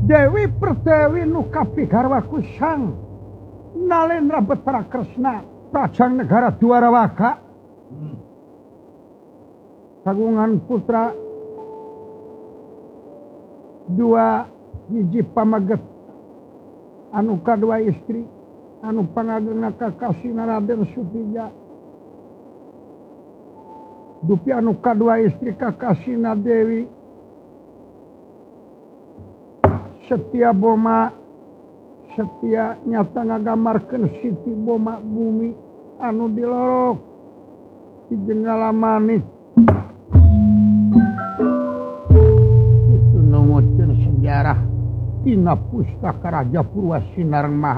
Dewi Pertiwi nu kapigarwaku sang Nalendra Betara Kresna Prajang Negara Dwarawaka kagungan putra dua hiji pamaget anu kadua istri anu pangagengna kakasina Raden Sutija dupi anu kadua istri kakasina Dewi Setia Boma Setia nyata ngagamarkeun Siti Boma bumi anu dilorok di Jenggala Manik itu numutkeun sejarah tina pustaka Raja Purwasinareng